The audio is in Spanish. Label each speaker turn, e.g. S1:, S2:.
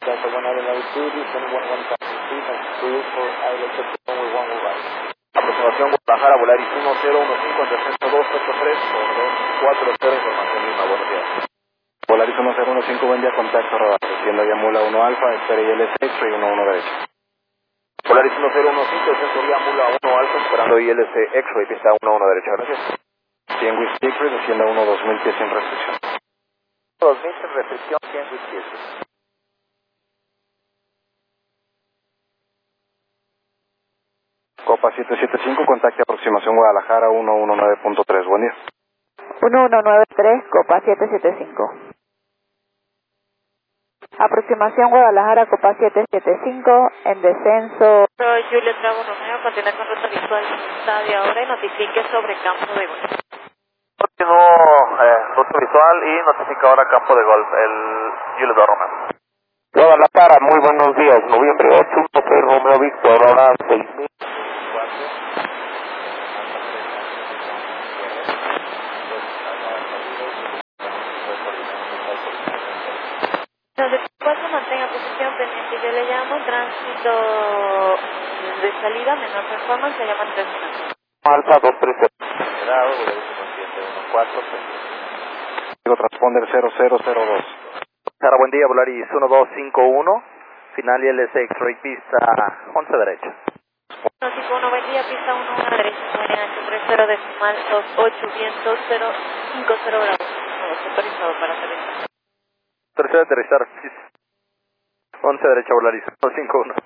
S1: Delta 1 Island altitude, descending 11000 feet, and clear for island runway 1 will rise. Aproximación Guadalajara, Volaris 1015 en descenso 283, por 240, información Lima, buenos días.
S2: Volaris 1015, buen día, contacto radar, desciendo Yamula 1 Alfa, espera ILS X-ray 11 derecho.
S1: Volaris 1015, descenso Yamula 1 Alfa, esperando ILS X-ray, pista 11 derecha, gracias.
S2: 100 Whisky X-ray, descienda 2000 pies sin restricción.
S1: 2000 sin restricción, 100 Whisky X-ray.
S2: Copa 775, contacte aproximación Guadalajara 119.3, buen día.
S3: 1193, Copa 775. Aproximación Guadalajara, Copa 775, en descenso.
S4: Soy Julio Bravo Romeo, continúa con ruta visual de ahora y notifique sobre campo de golf.
S1: Ruta visual y notifica ahora campo de golf, el Julio Bravo Romeo.
S5: Guadalajara, muy buenos días, noviembre 8, soy Romeo Víctor, ahora 6000.
S4: Donde 4 mantenga posición pendiente, yo le llamo tránsito de salida, menor performance, se llaman 3 minutos.
S5: Alfa 230.
S1: Cuidado, consciente 14.
S2: Digo transponder 0002.
S1: Sara, buen día, Volaris 1251, final ILS X-ray, pista 11 derecha.
S4: 151, buen día, pista 1 derecha, 9 ancho, 30 decimal 28, vientos 050 grados, autorizado para aterrizar.
S1: Tercera aterrizar, 11 derecha, Volaris 251.